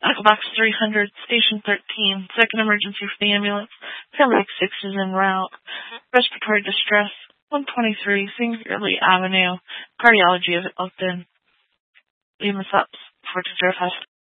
Echo Box 300, Station 13, second emergency for the ambulance. Paramedic 6 is en route. Respiratory distress, 123, Singerly Avenue. Cardiology of Elkton. EMS up, 420